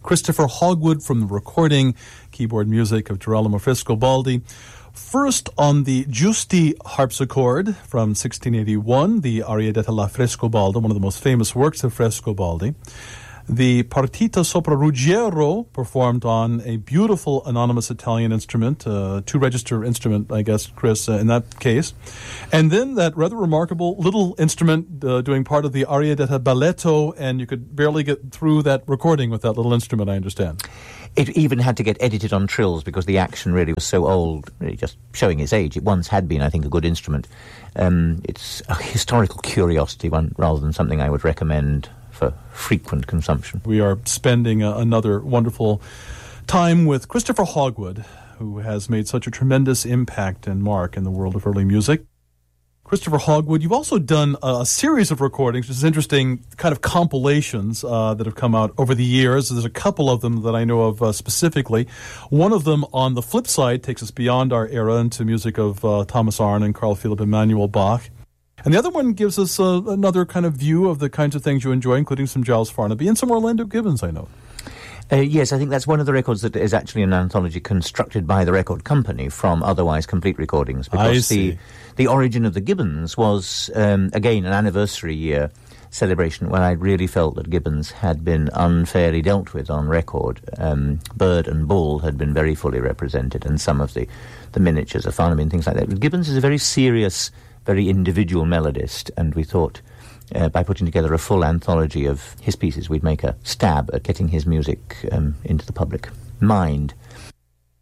Christopher Hogwood from the recording, keyboard music of Girolamo Frescobaldi. First on the Giusti harpsichord from 1681, the Aria detta la Frescobaldi, one of the most famous works of Frescobaldi. The Partita sopra Ruggiero, performed on a beautiful anonymous Italian instrument, two-register instrument, I guess, Chris, in that case. And then that rather remarkable little instrument doing part of the Aria detta Balletto, and you could barely get through that recording with that little instrument, I understand. It even had to get edited on trills because the action really was so old, really just showing its age. It once had been, I think, a good instrument. It's a historical curiosity, one rather than something I would recommend for frequent consumption. We are spending another wonderful time with Christopher Hogwood, who has made such a tremendous impact and mark in the world of early music. Christopher Hogwood, you've also done a series of recordings, which is interesting, kind of compilations that have come out over the years. There's a couple of them that I know of specifically. One of them, on the flip side, takes us beyond our era into music of Thomas Arne and Carl Philipp Emanuel Bach. And the other one gives us another kind of view of the kinds of things you enjoy, including some Giles Farnaby and some Orlando Gibbons, I know. Yes, I think that's one of the records that is actually an anthology constructed by the record company from otherwise complete recordings. Because the origin of the Gibbons was, again, an anniversary year celebration when I really felt that Gibbons had been unfairly dealt with on record. Bird and Bull had been very fully represented, and some of the miniatures of Farnaby and things like that. But Gibbons is a very serious, very individual melodist, and we thought by putting together a full anthology of his pieces, we'd make a stab at getting his music into the public mind.